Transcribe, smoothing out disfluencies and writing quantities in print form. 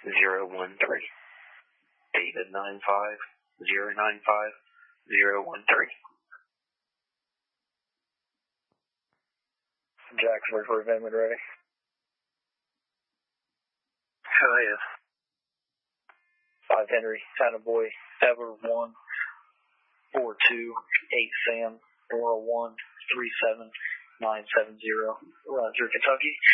David 95095 Jackson for Van ready. Hell yeah. 5 Henry, Attaboy, Ever 1, 42, 8 Sam, 401, 37970, Roger, Kentucky.